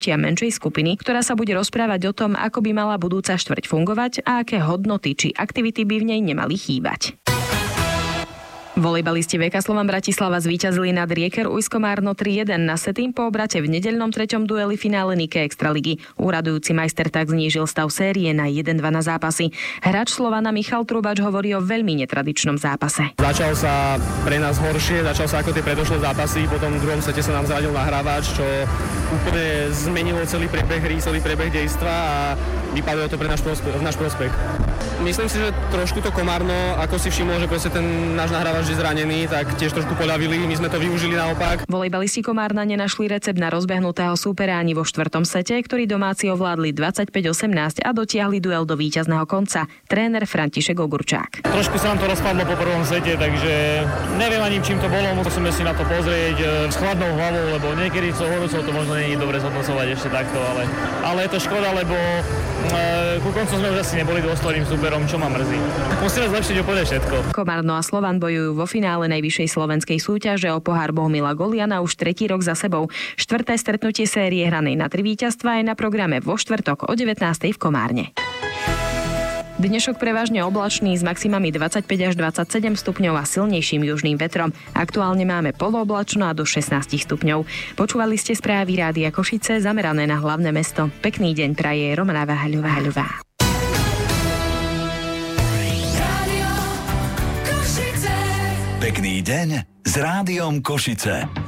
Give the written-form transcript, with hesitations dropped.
menšej skupiny, ktorá sa bude rozprávať o tom, ako by mala budúca štvrť fungovať a aké hodnoty či aktivity by v nej nemali chýbať. Volejbalisti VK Slovan Bratislava zvíťazili nad Rieker Ujsko-Márno 3-1 na Setým po obrate v nedeľnom 3. dueli finále Nike Extraligy. Úradujúci majster tak znížil stav série na 1-2 na zápasy. Hráč Slovana Michal Trubač hovorí o veľmi netradičnom zápase. Začal sa pre nás horšie, začal sa ako tie predošlé zápasy, potom v druhom sete sa nám zradil nahrávač, čo úplne zmenilo celý priebeh hry, celý priebeh dejstva a vypadalo to pre náš prospech. Myslím si, že trošku to Komárno, ako si všimol, že proste ten náš nahrávač je zranený, tak tiež trošku poľavili, my sme to využili naopak. Volejbalisti Komárna nenašli recept na rozbehnutého súpera ani vo 4. sete, ktorý domáci ovládli 25-18 a dotiahli duel do víťazného konca. Tréner František Ogurčák. Trošku sa nám to rozpadlo po prvom sete, takže neviem ani čím to bolo, musíme si na to pozrieť s chladnou hlavou, lebo niekedy so horúcou to možno nie je dobre zhodnocovať ešte takto, ale je to škoda, lebo ku koncu sme už asi neboli dôstojným súperom, čo ma mrzí. Musíme zlepšiť úplne všetko. Komárno a Slovan bojujú vo finále najvyššej slovenskej súťaže o pohár Bohumila Goliana už 3. rok za sebou. 4. stretnutie série hranej na 3 víťazstvá je na programe vo štvrtok o 19. v Komárne. Dnešok prevažne oblačný s maximami 25 až 27 stupňov a silnejším južným vetrom. Aktuálne máme polooblačno a do 16 stupňov. Počúvali ste správy Rádia Košice zamerané na hlavné mesto. Pekný deň praje Romana Váhaľová. Pekný deň s Rádiom Košice.